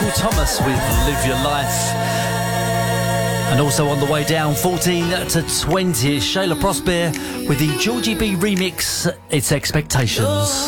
Michael Thomas with Live Your Life. And also on the way down, 14 to 20, Shayla Prosper with the Georgie B remix, It's Expectations.